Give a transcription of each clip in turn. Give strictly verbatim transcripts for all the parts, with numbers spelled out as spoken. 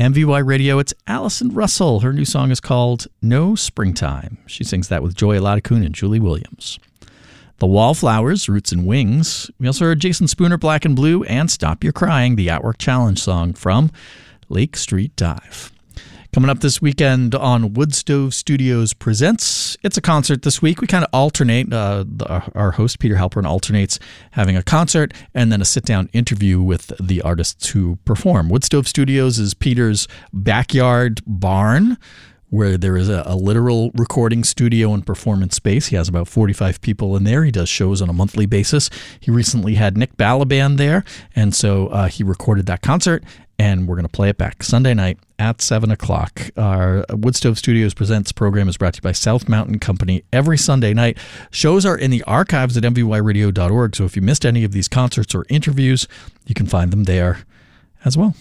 M V Y Radio. It's Allison Russell. Her new song is called No Springtime. She sings that with Joy Ladakun and Julie Williams. The Wallflowers, Roots and Wings. We also heard Jason Spooner, Black and Blue, and Stop Your Crying, the Outwork Challenge song from Lake Street Dive. Coming up this weekend on Wood Stove Studios Presents, it's a concert this week. We kind of alternate. Uh, the, our host, Peter Halpern, alternates having a concert and then a sit-down interview with the artists who perform. Wood Stove Studios is Peter's backyard barn, where there is a, a literal recording studio and performance space. He has about forty-five people in there. He does shows on a monthly basis. He recently had Nick Balaban there, and so uh, he recorded that concert, and we're going to play it back Sunday night at seven o'clock. Our Wood Stove Studios Presents program is brought to you by South Mountain Company every Sunday night. Shows are in the archives at m v y radio dot org, so if you missed any of these concerts or interviews, you can find them there as well.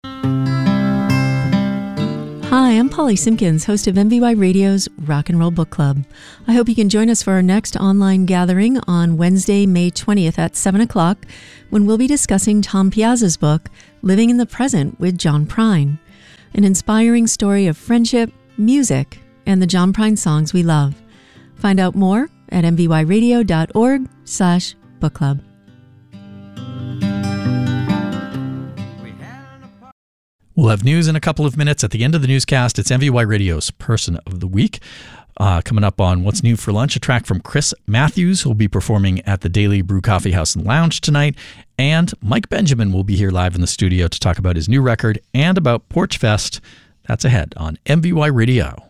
Hi, I'm Polly Simpkins, host of M V Y Radio's Rock and Roll Book Club. I hope you can join us for our next online gathering on Wednesday, May twentieth at seven o'clock, when we'll be discussing Tom Piazza's book, Living in the Present with John Prine, an inspiring story of friendship, music, and the John Prine songs we love. Find out more at m v y radio dot org slash book club. We'll have news in a couple of minutes. At the end of the newscast, it's M V Y Radio's Person of the Week. Uh, coming up on What's New for Lunch, a track from Chris Matthews, who'll be performing at the Daily Brew Coffee House and Lounge tonight. And Mike Benjamin will be here live in the studio to talk about his new record and about Porch Fest. That's ahead on M V Y Radio.